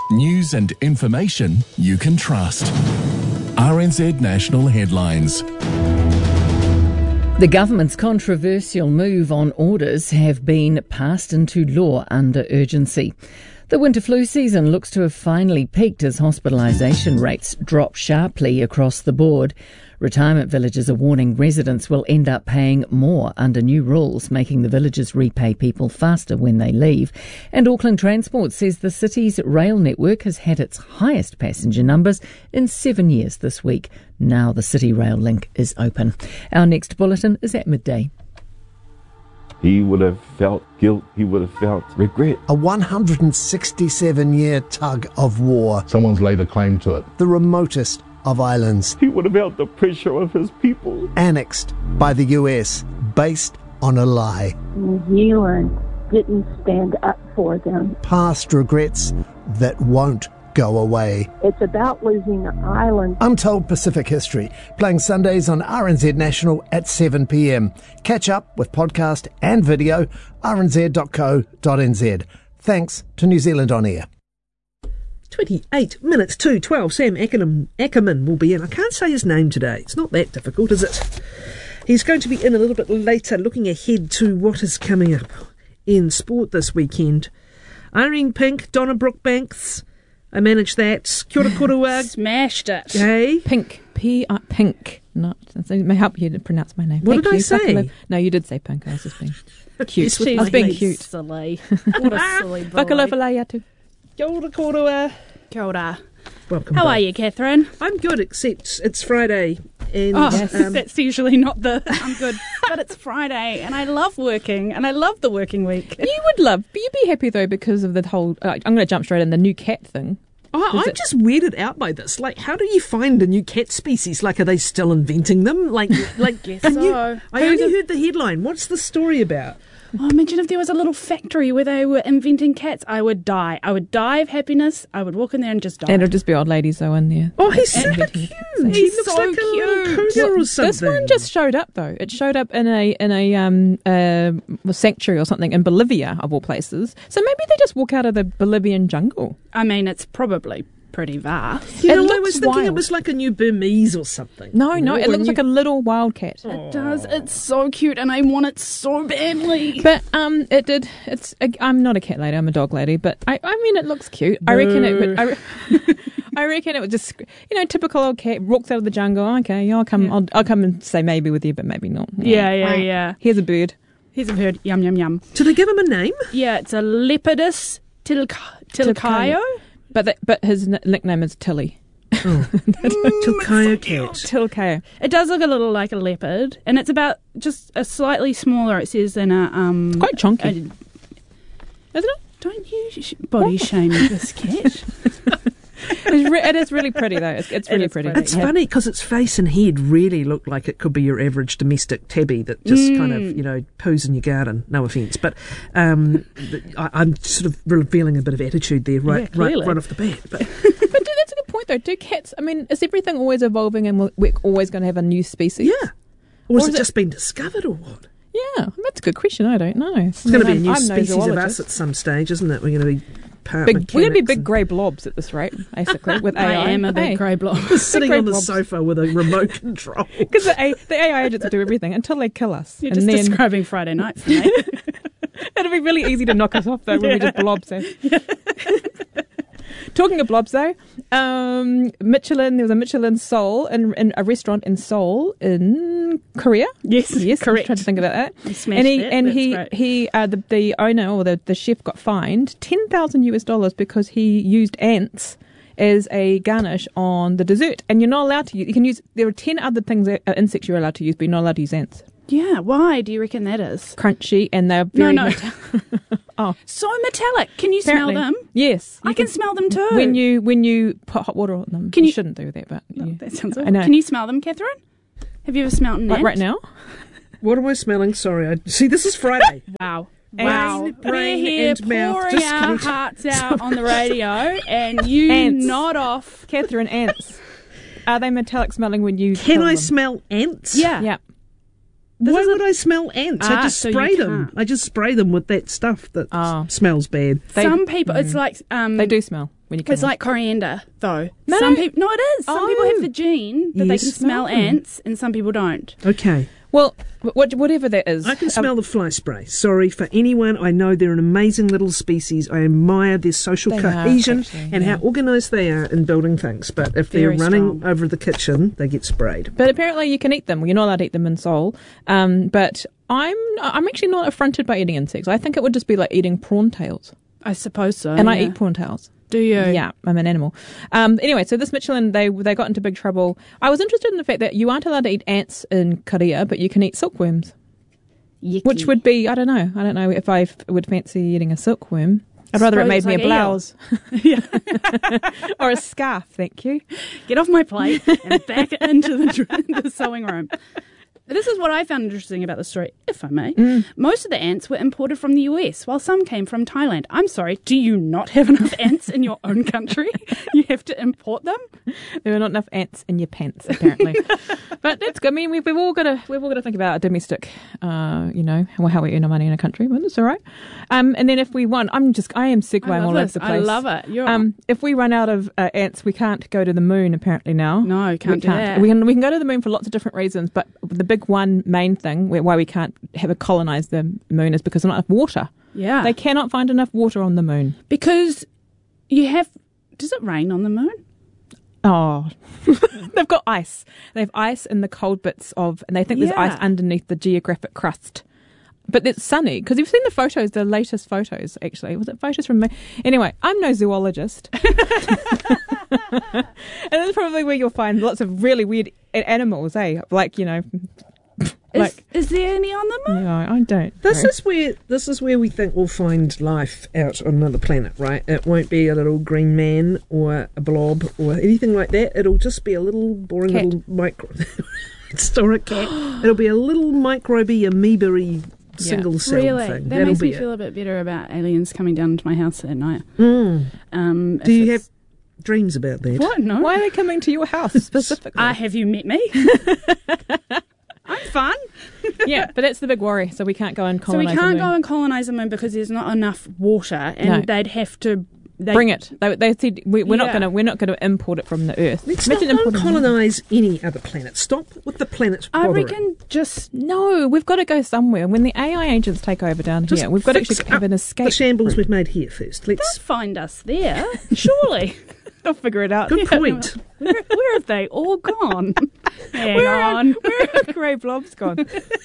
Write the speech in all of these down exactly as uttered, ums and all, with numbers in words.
News and information you can trust. R N Z National Headlines. The government's controversial move on orders have been passed into law under urgency. The winter flu season looks to have finally peaked as hospitalisation rates drop sharply across the board. Retirement villages are warning residents will end up paying more under new rules, making the villages repay people faster when they leave. And Auckland Transport says the city's rail network has had its highest passenger numbers in seven years this week. Now the City Rail link is open. Our next bulletin is at midday. He would have felt guilt, he would have felt regret. A one hundred sixty-seven year tug of war. Someone's laid a claim to it. The remotest of islands. He would have felt the pressure of his people. Annexed by the U S, based on a lie. New Zealand didn't stand up for them. Past regrets that won't go away. It's about losing an island. Untold Pacific History, playing Sundays on R N Z National at seven p m. Catch up with podcast and video, r n z dot co dot n z. Thanks to New Zealand On Air. twenty-eight minutes to twelve. Sam Ackerman, Ackerman will be in. I can't say his name today. It's not that difficult, is it? He's going to be in a little bit later, looking ahead to what is coming up in sport this weekend. Irene Pink, Donna Brookbanks. I managed that. Kia ora korua. Smashed it. Hey. Pink. P. Uh, pink. Not. It may help you to pronounce my name. What Thank did you. I say? Fuck no, you did say pink. I was just being cute. She's I was being really cute. Silly. What a silly boy. Whakalawhalaiatu. Kia ora korua. Kia ora. Welcome How back. are you, Catherine? I'm good, except it's Friday. And, Oh, yes. um, that's usually not the I'm good. But it's Friday, and I love working, and I love the working week. You would love, but you'd be happy though because of the whole. Uh, I'm going to jump straight in the new cat thing. Oh, Is I'm it- just weirded out by this. Like, how do you find a new cat species? Like, are they still inventing them? Like, like Guess a new- so. I only heard the headline. What's the story about? Oh, imagine if there was a little factory where they were inventing cats. I would die. I would die of happiness. I would walk in there and just die. And it'll just be old ladies though in there. Oh, he's so Inventing cute. cats. He He's looks so like a little cute. cougar or something. This one just showed up though. It showed up in a in a um uh, sanctuary or something in Bolivia of all places. So maybe they just walk out of the Bolivian jungle. I mean, it's probably pretty vast. You It know, I looks was thinking it wild. was like a new Burmese or something. No, no, Or it looks new- like a little wildcat. It does. It's so cute, and I want it so badly. But um, it did. It's. I'm not a cat lady. I'm a dog lady. But I. I mean, it looks cute. I reckon it would. I, re- I reckon it would just. You know, typical old cat walks out of the jungle. Okay, I'll come. Yeah. I'll, I'll come and say maybe with you, but maybe not. Yeah, yeah, yeah. Here's a bird. Here's a bird. Yum, yum, yum. Do they give him a name? Yeah, it's a Lepidus tilc- tilcaio. But the, but his n- nickname is Tilly. Tilcaio cat. Tilcaio. It does look a little like a leopard, and it's about just a slightly smaller. It says in a um. Quite chunky. a- Isn't it? don't you sh- body shame this cat? It's re- it is really pretty though. It's, it's It really is pretty. pretty. It's funny because its face and head really look like it could be your average domestic tabby that just kind of, you know, poos in your garden. No offence, but um, th- I, I'm sort of revealing a bit of attitude there right, Yeah, right, clearly. right off the bat. But But do, that's a good point though. Do cats? I mean, is everything always evolving, and we're- we're always going to have a new species? yeah, or has Or it is it- just been discovered or what? Yeah, that's a good question. I don't know. It's going to be a new I'm no species of zoologist. us at some stage, isn't it? We're going to be part Big, we're going to be mechanics big and- grey blobs at this rate, basically, with A I. I am a big Hey. grey blob. sitting grey on the blobs. sofa with a remote control. Because the, A- the A I agents will do everything until they kill us. You're and just then describing Friday night for me. it'll be really easy to knock us off, though, when we just blobs. Eh? Talking of blobs, though, um, Michelin, there was a Michelin Seoul, in, in a restaurant in Seoul in Korea. Yes, Yes, correct. I was trying to think about that. You smashed and he, that. and That's he, great. he, uh, the, the owner or the, the chef got fined ten thousand US dollars because he used ants as a garnish on the dessert. And you're not allowed to use, you can use, there are ten other things, that, uh, insects you're allowed to use, but you're not allowed to use ants. Yeah, why do you reckon that is? Crunchy, and they're No, very no. meta- oh, So metallic. Can you apparently. smell them? Yes. I you can smell them too. When you, when you put hot water on them. Can you, you- shouldn't do that, but Oh, you, that sounds I awful. know. Can you smell them, Catherine? Have you ever smelled an like ant? right now? What am I smelling? Sorry, I see. This is Friday. Wow. Brain, Wow. brain We're here and mouth. pouring Just our kidding. hearts out on the radio, and you Ants. nod off. Catherine, ants. Are they metallic smelling when you Can kill I them? smell ants? Yeah. Yeah. This Why is a- would I smell ants? I Ah, just so you spray them. can't. I just spray them with that stuff that Oh. s- smells bad. They- Some people, it's like um, They do smell. when you kill It's them. like coriander, though. No. Some people, no, it is. Some Oh. people have the gene that they Yes. can smell Oh. ants, and some people don't. Okay. Well, what, whatever that is. I can um, smell the fly spray. Sorry for anyone. I know they're an amazing little species. I admire their social They are, cohesion actually, and yeah. how organised they are in building things. But if they're Very running strong. over the kitchen, they get sprayed. But apparently you can eat them. You're not allowed to eat them in Seoul. Um, but I'm I'm actually not affronted by eating insects. I think it would just be like eating prawn tails. I suppose so. And I yeah. eat prawn tails. Do you? Yeah, I'm an animal. Um, anyway, so this Michelin, they they got into big trouble. I was interested in the fact that you aren't allowed to eat ants in Korea, but you can eat silkworms, Yucky. which would be, I don't know. I don't know if I f- would fancy eating a silkworm. I'd rather it Suppose made it's me like a eel. blouse. Or a scarf, thank you. Get off my plate and back into the, dr- the sewing room. This is what I found interesting about the story, if I may. Mm. Most of the ants were imported from the U S, while some came from Thailand. I'm sorry, do you not have enough ants in your own country? You have to import them? There were not enough ants in your pants, apparently. But that's good. I mean, we've, we've all got to we've all got to think about our domestic, uh, you know, how, how we earn our money in a country. But it's all right. Um, and then if we want, I'm just I am segueing I love all this. over the I place. love it. You're Um, if we run out of uh, ants, we can't go to the moon. Apparently now, No, can't we do that. We can we can go to the moon for lots of different reasons, but the big one main thing why we can't have a colonize the moon is because there's not enough water. Yeah. They cannot find enough water on the moon. Because you have... Does it rain on the moon? Oh, they've got ice. They have ice in the cold bits of, and they think there's Yeah. ice underneath the geographic crust. But it's sunny because you've seen the photos, the latest photos. Actually, was it photos from me? Anyway, I'm no zoologist, and that's probably where you'll find lots of really weird a- animals, eh? Like you know, like is, is there any on the moon? no, I don't. This know. is where this is where we think we'll find life out on another planet, right? It won't be a little green man or a blob or anything like that. It'll just be a little boring Cat. little micro. It's not a cat. It'll be a little microby, amoeba-y single cell Really? thing. That That'll makes be me it. feel a bit better about aliens coming down to my house at night. Mm. Um, Do if you have it's- dreams about that? What? No. Why are they coming to your house specifically? Uh, have you met me? I'm fun. Yeah, but that's the big worry. So we can't go and So we colonize. can't the go moon. and colonise the moon because there's not enough water, and No. they'd have to they, Bring it. They, they said we, we're not Yeah. going to we're not going to import it from the Earth. Let's Imagine not importing it. colonise any other planet. Stop with the planet I bothering. reckon just No, we've got to go somewhere. When the A I agents take over down Just here, we've got to fix actually have up an escape. the shambles route. we've made here first. Let's. don't find us there. Surely. They'll figure it out. Good point. where, where have they all gone? Hang Where on. are, where are grey blobs gone?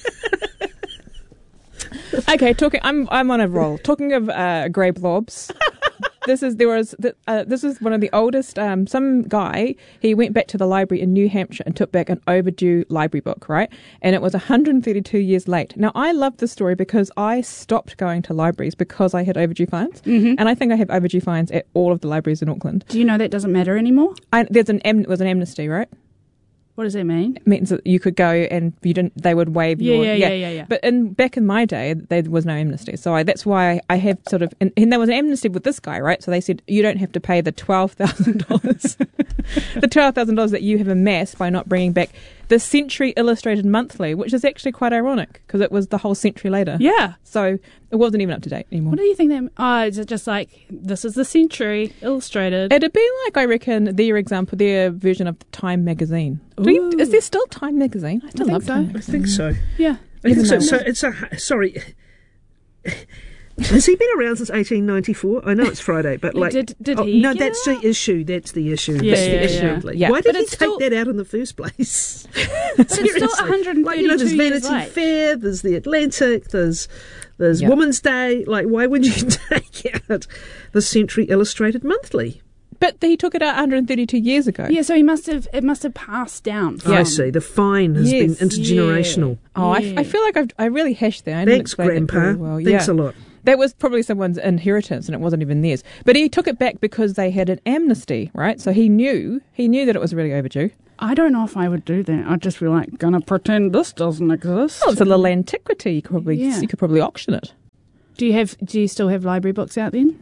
Okay, talking. I'm I'm on a roll. Talking of uh, grey blobs. This is there was th- uh, this is one of the oldest. Um, some guy he went back to the library in New Hampshire and took back an overdue library book, right? And it was one hundred thirty-two years late. Now I love this story because I stopped going to libraries because I had overdue fines, Mm-hmm. and I think I have overdue fines at all of the libraries in Auckland. Do you know that doesn't matter anymore? I, there's an am- it was an amnesty, right? What does that mean? It means that you could go and you didn't. They would waive Yeah, your yeah, yeah, yeah, yeah. But in back in my day, there was no amnesty, so I, that's why I have sort of. And, and there was an amnesty with this guy, right? So they said you don't have to pay the twelve thousand dollars, the twelve thousand dollars that you have amassed by not bringing back the Century Illustrated Monthly, which is actually quite ironic because it was the whole century later. Yeah. So it wasn't even up to date anymore. What do you think that... Oh, is it just like, this is the Century Illustrated? It'd be like, I reckon, their example, their version of Time magazine. Do you, Ooh. is there still Time magazine? I still think love so. Time I magazine. think so. Yeah. I think Even so. though- So it's a sorry. Has he been around since eighteen ninety-four? I know it's Friday, but like, Did- did oh, he no, get that's it the out? issue. That's the issue. Yeah, that's the yeah, issue. yeah. Yeah. Why did But he it's take still- that out in the first place? But it's still Seriously. one hundred thirty-two Like, you know, there's years Vanity late. Fair, there's the Atlantic, there's there's Yeah. Women's Day. Like, why would you take out the Century Illustrated Monthly? But he took it out one hundred thirty-two years ago. Yeah, so he must have... It must have passed down. I from- see. The fine has Yes. been intergenerational. Oh, I, Yeah. I feel like I've, I really hashed there. I didn't Thanks, explain that Grandpa. very well. Thanks yeah. a lot. That was probably someone's inheritance, and it wasn't even theirs. But he took it back because they had an amnesty, right? So he knew he knew that it was really overdue. I don't know if I would do that. I'd just be like, gonna pretend this doesn't exist. Well, it's a little antiquity. You could probably Yeah. you could probably auction it. Do you have? Do you still have library books out then?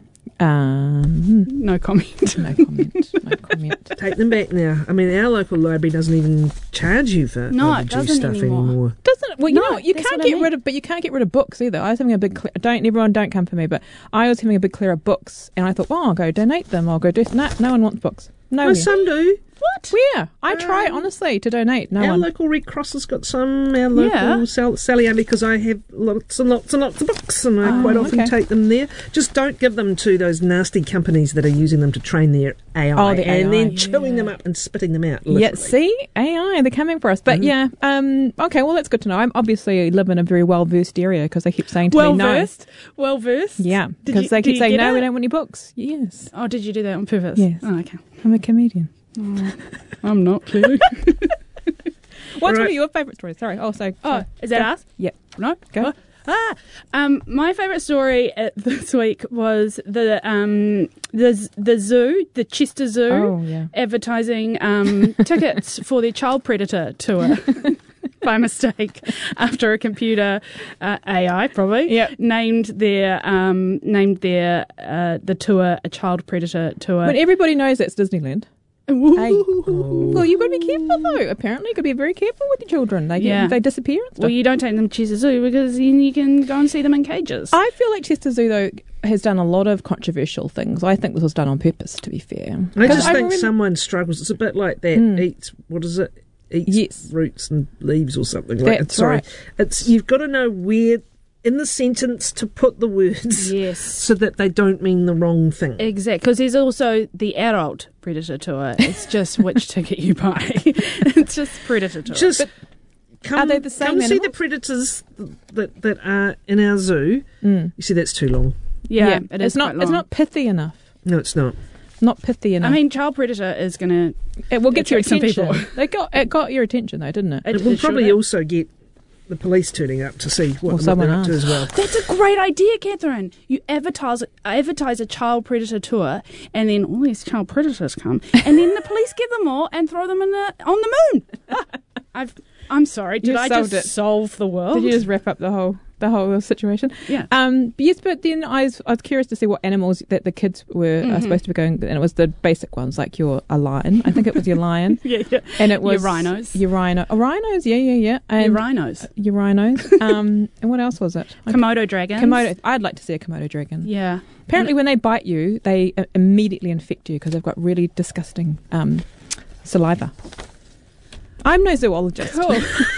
Um, No comment. no comment. No comment. Take them back now. I mean, our local library doesn't even charge you for No, it overdue doesn't stuff anymore. anymore. Doesn't it? Well, you No, know, you that's can't what I get mean. rid of, but you can't get rid of books either. I was having a big, cle- don't everyone don't come for me, but I was having a big clear of books, and I thought, oh, I'll go donate them. I'll go do. No, no one wants books. No, Oh, one. some do. What? Where? I try Um, honestly to donate. No our one. local Red Cross has got some. Our local Yeah. Sal- Sally Alley, because I have lots and lots and lots of books, and I Oh, quite often okay. take them there. Just don't give them to those nasty companies that are using them to train their A I, Oh, the and A I, then chewing them yeah. up and spitting them out. Yeah, Literally. see, A I, they're coming for us. But Mhm. yeah, um, okay, well, that's good to know. I obviously live in a very well versed area because they keep saying to Well me, no. versed. Well versed. Yeah, Did because you- they do keep you saying, get no, it? we don't want any books. Yes, Oh, did you do that on purpose? Yes. Oh, okay. I'm a comedian. I'm not clearly. What's one Right. of your favourite stories? Sorry. Oh, so. Oh, is that us? Yep. No. Go. Oh, Ah, um, my favourite story uh, this week was the um the z- the zoo, the Chester Zoo, Oh, yeah. advertising um tickets for their child predator tour. By mistake, after a computer uh, A I probably Yep. named their um named their uh, the tour a child predator tour. When everybody knows that's Disneyland. Woo. Hey. Well, you've got to be careful, though, apparently. You've got to be very careful with your children. They, get, Yeah. they disappear and stuff. Well, you don't take them to Chester Zoo because then you can go and see them in cages. I feel like Chester Zoo, though, has done a lot of controversial things. I think this was done on purpose, to be fair. I 'Cause just think remember- someone struggles. It's a bit like that. Mm. Eats, what is it? Eats Yes. roots and leaves or something like that. That's Sorry. right. It's, you've got to know where in the sentence to put the words yes. so that they don't mean the wrong thing. Exactly, because there's also the adult Predator tour. It's just which ticket you buy. It's just Predator tour. Just come, are they the same come see the animals? predators that that are in our zoo. Mm. You see, that's too long. yeah, it is it's not. quite It's long. not pithy enough. No, it's not. Not pithy enough. I mean, child predator is going to. it will get your attract some attention. people. They got it got your attention though, didn't it? It, will probably also get the police turning up to see what, Or what someone they're up to else. as well. That's a great idea, Catherine. You advertise advertise a child predator tour, and then all these child predators come, and then the police get them all and throw them in the on the moon. I've. I'm sorry. Did You I solved just it. solve the world? Did you just wrap up the whole the whole situation? Yeah. Um. But yes, but then I was, I was curious to see what animals that the kids were uh, Mhm. supposed to be going, and it was the basic ones like your a lion. I think it was your lion, yeah, yeah. and it was Your rhinos. Your rhino. Oh, rhinos. Yeah, yeah, yeah. And Your rhinos. Your rhinos. um. And what else was it? Like- Komodo dragons. Komodo. I'd like to see a Komodo dragon. Yeah. Apparently, when they bite you, they uh, immediately infect you because they've got really disgusting um, saliva. I'm no zoologist. Cool.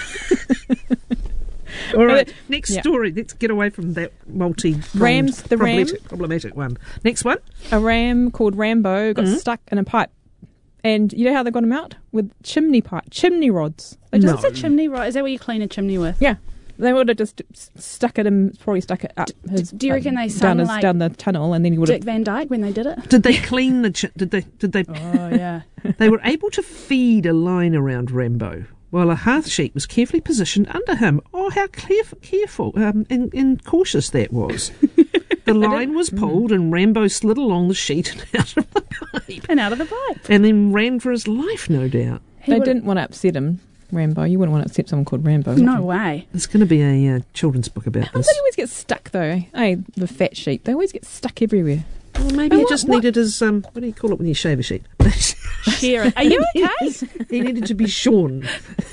All right, Uh, next yeah. story. Let's get away from that multi Rams- the ram- problematic, problematic one. Next one. A ram called Rambo got Mhm. stuck in a pipe. And you know how they got him out? With chimney pipe, chimney rods. They just, No. What's a chimney rod? Is that what you clean a chimney with? Yeah. They would have just s- stuck it in, probably stuck it up D- his, do you reckon uh, they down, sung his, like down the tunnel, and then he would have. Dick Van Dyke when they did it? Did they clean the? Ch- did they? Did they? Oh, yeah. They were able to feed a line around Rambo while a hearth sheet was carefully positioned under him. Oh, how caref- careful um, and, and cautious that was. The line was pulled and Rambo slid along the sheet and out of the pipe. And out of the pipe. And then ran for his life, no doubt. He They would- didn't want to upset him, Rambo. You wouldn't want to upset someone called Rambo. would No you? way. There's going to be a uh, children's book about How this. do they always get stuck, though? Hey, the fat sheep. They always get stuck everywhere. Well, maybe And he what- just what- needed his, um, what do you call it when you shave a sheep? Shearer. Are you okay? He needed to be shorn.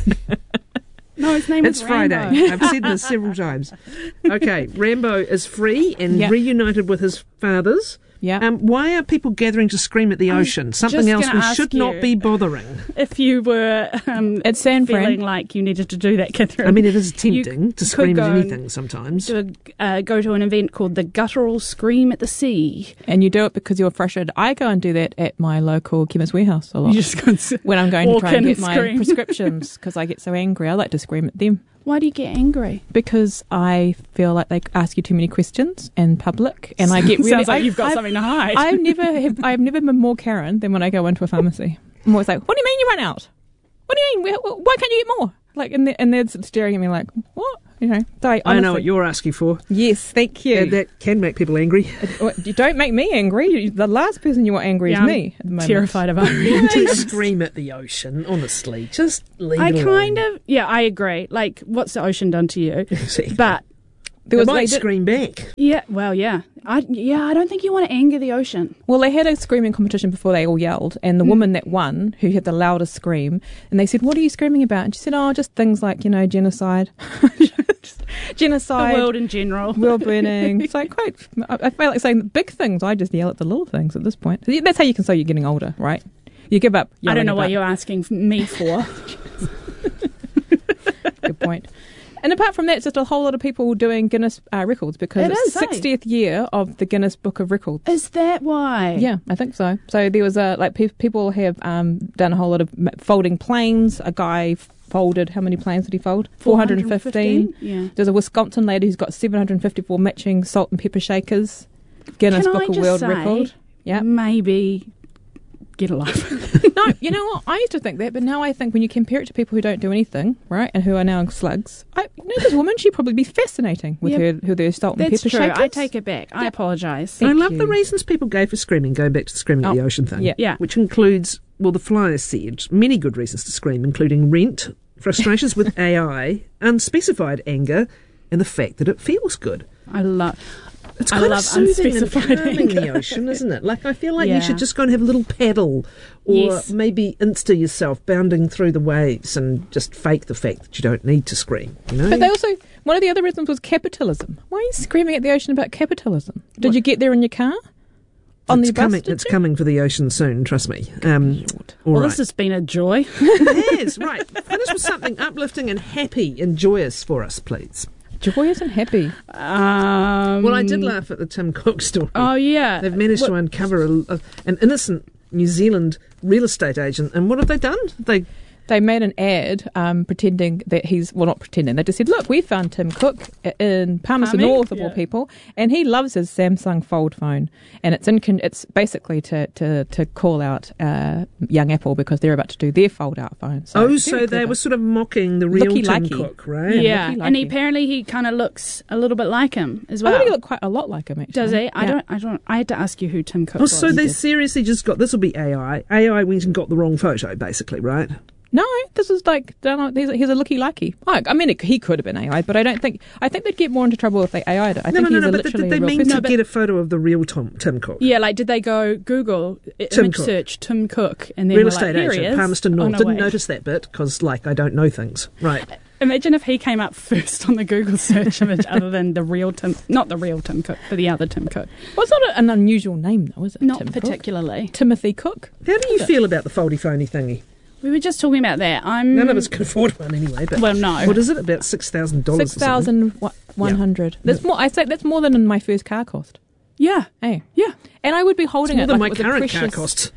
No, his name It's is Rambo. Friday. I've said this several times. Okay, Rambo is free and Yep. reunited with his fathers. Yeah. Um, why are people gathering to scream at the I was ocean? Something just else gonna we ask should you. not be bothering. If you were um, It's San feeling Fran. like you needed to do that, Catherine. I mean, it is You tempting to could scream go at and anything sometimes. to a, uh, go to an event called the Guttural Scream at the Sea. And you do it because you're frustrated. I go and do that at my local chemist warehouse a lot. You just go and s- when I'm going to walk try and in get and my scream. prescriptions because I get so angry. I like to scream at them Why do you get angry? because I feel like they ask you too many questions in public, and I get really. Sounds like I, you've got I've, something to hide. I've never have, I've never been more Karen than when I go into a pharmacy. I'm always like, "What do you mean you run out? What do you mean? Wh- Why can't you get more?" Like, and they're, and they're staring at me like, "What?" You know. So I, I know honestly- what you're asking for. Yes, thank you. And that can make people angry. What- you don't make me angry. You- The last person you want angry Yeah, is I'm me. At the moment. terrified of it. Don't scream at the ocean, honestly. Just leave I it alone. kind of, yeah, I agree. Like, what's the ocean done to you? See. But There They was might they did- scream back. Yeah, well, yeah. I, yeah, I don't think you want to anger the ocean. Well, they had a screaming competition before they all yelled, and the mm. woman that won, who had the loudest scream, and they said, "What are you screaming about?" And she said, "Oh, just things like, you know, genocide." just genocide. The world in general. World burning. It's like quite, I I feel like saying the big things, I just yell at the little things at this point. That's how you can say you're getting older, right? You give up. I don't know about. what you're asking me for. Good point. And apart from that, it's just a whole lot of people doing Guinness uh, records because It it's is, the sixtieth year of the Guinness Book of Records. Is that why? Yeah, I think so. So there was a like pe- people have um, done a whole lot of m- folding planes. A guy folded how many planes did he fold? four hundred fifteen. Yeah. There's a Wisconsin lady who's got seven hundred fifty-four matching salt and pepper shakers. Guinness Can Book I of just World say, Record. Yeah. Maybe get a life. No, you know what? I used to think that, but now I think when you compare it to people who don't do anything, right, and who are now slugs, I you know this woman, she'd probably be fascinating with Yep. her, her their salt and That's pepper true. shakers. I take it back. I apologise. Thank I love you. the reasons people gave for screaming, going back to the screaming at the Oh, ocean thing. yeah. Yeah. Which includes, well, the flyer said, many good reasons to scream, including rent, frustrations with A I, unspecified anger, and the fact that it feels good. I love. It's I kind love of soothing and unspecified calming the anger. ocean, isn't it? Like, I feel like Yeah. you should just go and have a little paddle or Yes. maybe Insta yourself bounding through the waves and just fake the fact that you don't need to scream, you know? But they also, one of the other reasons was capitalism. Why are you screaming at the ocean about capitalism? Did What? you get there in your car? On it's the bus? coming, did it's you? coming for the ocean soon, trust me. Um, all Well, right. this has been a joy. It is, right. Finish with something uplifting and happy and joyous for us, please. Joyous and happy. Um, Well, I did laugh at the Tim Cook story. Oh, yeah. They've managed to What- uncover a, a, an innocent New Zealand real estate agent, and what have they done? They They made an ad um, pretending that he's, well, not pretending, they just said, look, we found Tim Cook in Palmerston Palmy? North, of all Yeah. people, and he loves his Samsung Fold phone. And it's in con- it's basically to, to, to call out uh, young Apple because they're about to do their fold-out phone. So oh, very so they clever. were sort of mocking the real Looky Tim likey. Cook, right? Yeah, looky and he, likey. apparently he kind of looks a little bit like him as I well. think he looked quite a lot like him, actually. Does he? I Yeah. don't. I don't. I had to ask you who Tim Cook Oh, was. so they did. seriously just got, this will be A I. A I went and got the wrong photo, basically, right? No, this is like, don't know, he's, a- he's a looky-likey. Like, I mean, it, he could have been A I, but I don't think, I think they'd get more into trouble if they A I'd it. I no, think no, he's no, a but literally did they a real mean person. to get a photo of the real Tom, Tim Cook? Yeah, like did they go Google i- Tim image Cook. search Tim Cook and then Real were estate like, Here he agent, is. Palmerston Oh, North. no Didn't way. notice that bit because, like, I don't know things. Right. Imagine if he came up first on the Google search image, other than the real Tim, not the real Tim Cook, but the other Tim Cook. Well, it's not a- an unusual name, though, is it? Not Tim Cook? particularly. Timothy Cook. How do you feel about the foldy phony thingy? We were just talking about that. I'm None of us can afford one anyway. But Well, no. What is it? About six thousand dollars. Six thousand one hundred. That's more. I say that's more than my first car cost. Yeah, Hey, yeah. and I would be holding More it than like my it was a current precious. car costs.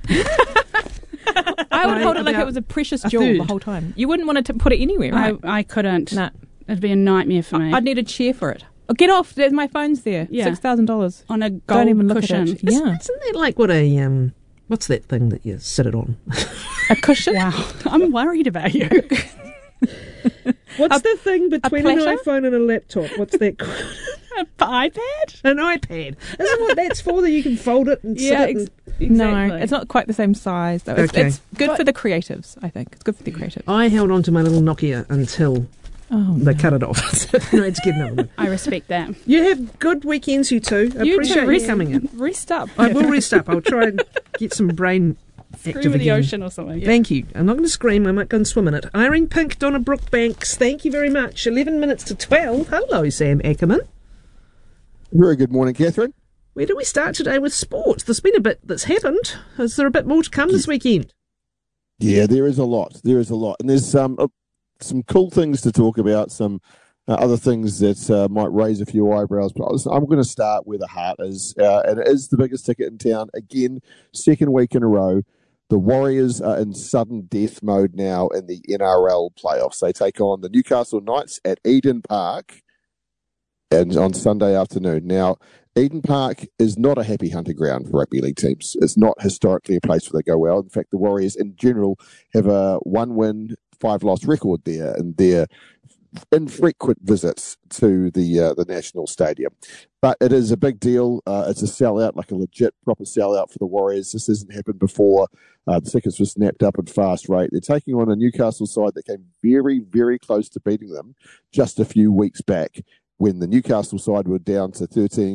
I would By hold it like about it was a precious a jewel the third. whole time. You wouldn't want to put it anywhere, right? I, I couldn't. Nah. It'd be a nightmare for me. I'd need a chair for it. Oh, get off! There's my phone's there. Yeah. Six thousand dollars. on a gold Don't even look cushion. at it. Isn't, Yeah, isn't that like what a um? What's that thing that you sit it on? a cushion. Wow, I'm worried about you. What's A- the thing between an platter? iPhone and a laptop? What's that called? An iPad? An iPad. Isn't what that's for? That you can fold it and sit Yeah, it. ex- And... No, exactly. it's not quite the same size though. It's, Okay. it's good But- for the creatives. I think it's good for the creatives. I held on to my little Nokia until Oh, they no. cut it off. So I had to get another one. I respect that. You have good weekends, you two. I You appreciate too. you coming in. Rest up. I will rest up. I'll try and get some brain Scream active in the again. ocean or something. Thank you. I'm not going to scream. I might go and swim in it. Irene Pink, Donna Brooke Banks, thank you very much. eleven minutes to twelve. Hello, Sam Ackerman. Very good morning, Catherine. Where do we start today with sports? There's been a bit that's happened. Is there a bit more to come this weekend? Yeah, there is a lot. There is a lot. And there's um, uh, some cool things to talk about, some uh, other things that uh, might raise a few eyebrows. But I was, I'm going to start where the heart is. Uh, and it is the biggest ticket in town. Again, second week in a row. The Warriors are in sudden death mode now in the N R L playoffs. They take on the Newcastle Knights at Eden Park and on Sunday afternoon. Now, Eden Park is not a happy hunting ground for rugby league teams. It's not historically a place where they go well. In fact, the Warriors in general have a one-win, five-loss record there, and they're infrequent visits to the uh, the National Stadium. But it is a big deal. Uh, it's a sellout, like a legit, proper sellout for the Warriors. This hasn't happened before. Uh, the tickets were snapped up at fast rate. They're taking on a Newcastle side that came very, very close to beating them just a few weeks back when the Newcastle side were down to thirteen